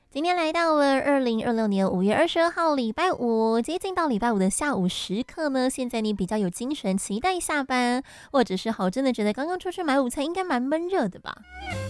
今天来到了2026年5月22号礼拜五，接近到礼拜五的下午时刻呢。现在你比较有精神，期待下班，或者是好真的觉得刚刚出去买午餐应该蛮闷热的吧？